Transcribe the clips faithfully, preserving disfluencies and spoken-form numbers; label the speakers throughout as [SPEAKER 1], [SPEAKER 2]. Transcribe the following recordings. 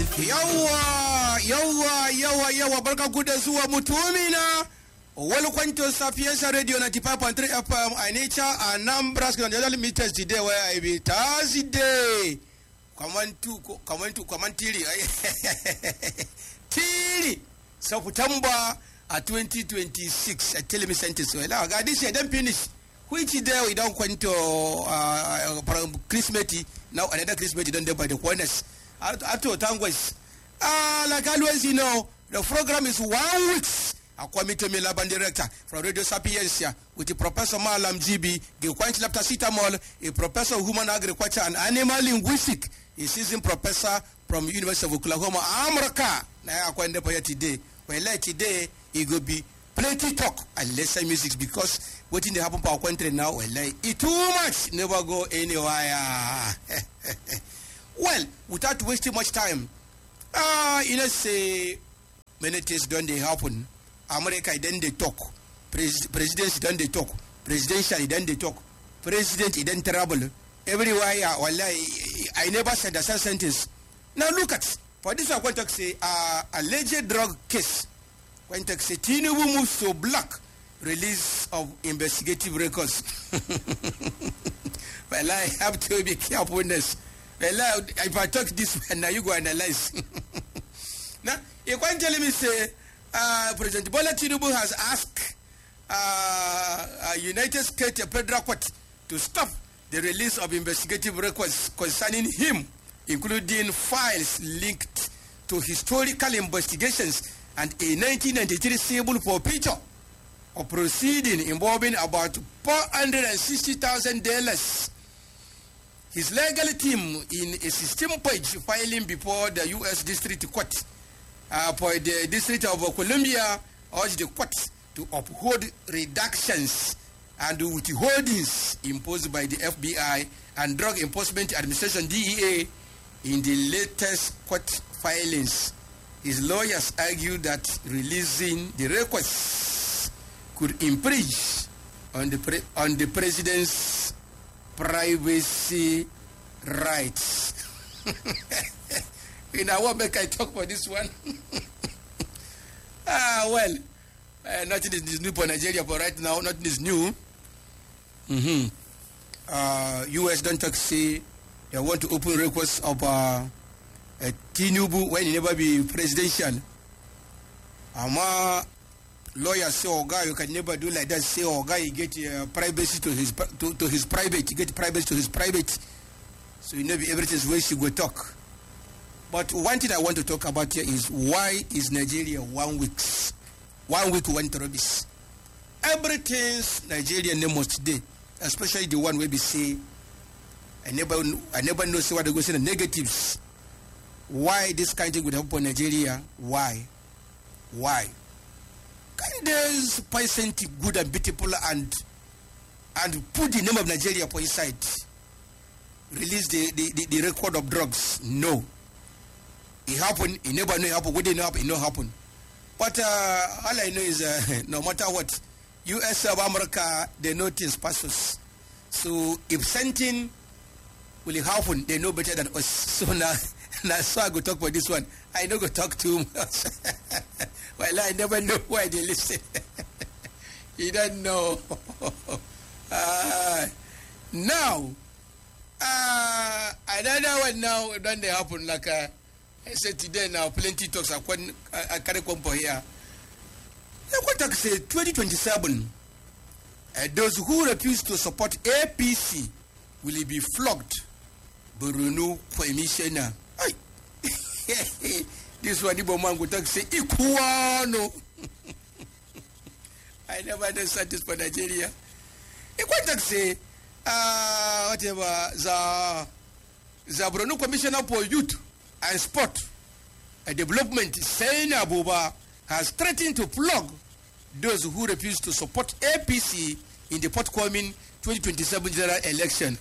[SPEAKER 1] Yawa, yawa, yawa, yawa, barka ku da zuwa mutumina. Welcome to Sapienza Radio ninety-five point three F M. I need you and Anambra. Can meet us today where I be Thursday. Come on to, come on to, come on Tiri. Tiri. September twenty twenty-six. I tell me sentence. Well, I got this year, then finish. Which day we don't want to uh, Christmas. Now another Christmas done there by the corners. I told Tangwas. Ah, like always, you know, the program is one week. A committee me Laban director from Radio Sapienza with the Professor Malam G B, the Quant Laptacitamol, a professor of human agriculture and animal linguistics, a seasoned professor from University of Oklahoma, America. Now I can today. Well, like today, it will be plenty talk and lesser music because what in the happen for our country now, well, like it too much, never go anywhere. Well, without wasting much time, ah, uh, you know, say many things don't they happen. America then they talk, Pres- presidency then they talk, presidential then they talk, president then trouble. Everywhere, well, I, I never said the same sentence. Now look at, for this I want to say, uh, alleged drug case. When to say Tinubu moves to black, release of investigative records. Well, I have to be careful with this. Well, if I talk this one, now you go analyze. Now, you can't tell me, say, uh, President Bola Tinubu has asked uh, uh, United States Federal Court to stop the release of investigative records concerning him, including files linked to historical investigations and a nineteen ninety-three civil forfeiture of proceeding involving about four hundred sixty thousand dollars. His legal team in a sixteen-page filing before the U S District Court uh, for the District of Columbia urged the court to uphold reductions and withholdings imposed by the F B I and Drug Enforcement Administration D E A in the latest court filings. His lawyers argue that releasing the records could infringe on the pre- on the president's privacy rights. You know what make I talk for this one? ah, well, uh, nothing is new for Nigeria for right now. Nothing is new. Mm-hmm. Uh, U S don't talk say they want to open records of uh, uh, Tinubu when he never be presidential. Ama lawyers say, oh guy, you can never do like that. Say, oh guy, you get uh, privacy to his to, to his private. You get privacy to his private. So you know everything's where she go talk. But one thing I want to talk about here is why is Nigeria one week, one week one rubbish. Everything's Nigerian name was today, especially the one where we say, I never, I never know say what they go say the negatives. Why this kind of thing would happen in Nigeria? Why? Why? Can there's percent good and beautiful and and put the name of Nigeria for inside? Release the, the, the, the record of drugs? No. It happened, it never know it happened, what didn't happen, it not happen. But uh, all I know is uh, no matter what, U S of America, they know things passes. So if something will happen, they know better than us. So now, now so I go talk about this one. I don't go talk too much. Well, I never know why they listen. You don't know. uh, now, uh, another one now, then they happen like uh, I said today now, plenty talks. I can't, I can't come for here. I want to say twenty twenty-seven, uh, those who refuse to support A P C will be flogged. Bruno Commissioner. This one, the man go talk say Ikuano. I never understand this for Nigeria. I want to say, uh, whatever, the, the Bruno Commissioner for Youth and Sport and Development, Saini Abuba, has threatened to flog those who refuse to support A P C in the forthcoming twenty twenty-seven general election.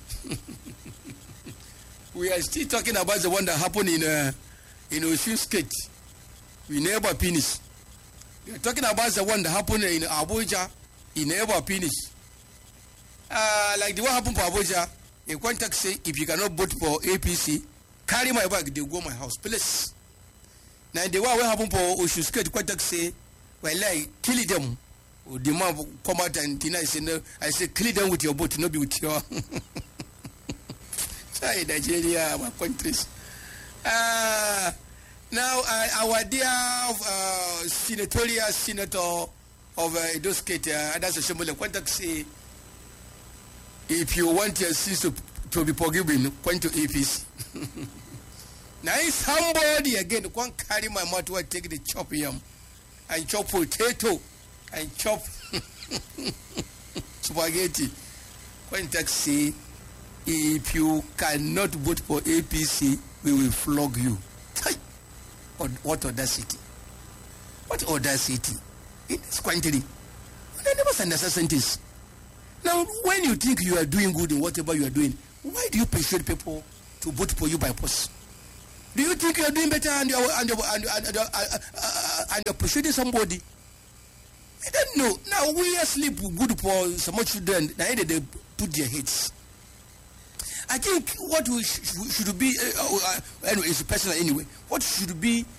[SPEAKER 1] We are still talking about the one that happened in uh, in Osun State. We never finish. We are talking about the one that happened in Abuja. It never finish. Uh, like the one happened for Abuja, a contact say, if you cannot vote for A P C, carry my bag, they go my house. Please. Now the one we happen for Oshuske to quite say, well, like kill them. The man come out and deny. I say no. I say kill them with your boat, not be with your. Sorry, Nigeria, our countries. Uh, now uh, our dear uh, senatorial senator of uh, Edo State, uh, that's a Shomole, quite say, if you want your sins to, to be forgiven, point to A P C. Now if somebody again can't carry my mouth to take the chop yam and chop potato and chop spaghetti, point say, if you cannot vote for A P C, we will flog you. What audacity? What audacity? In this country, I never understand this. Now, when you think you are doing good in whatever you are doing, why do you persuade people to vote for you by force? Do you think you are doing better and you are, and you are, and you are, and you are, uh, uh, and you are persuading somebody? I don't know. Now, we are sleep good for some more children. Now, they put their heads. I think what we sh- should be, uh, uh, anyway, it's personal anyway, what should be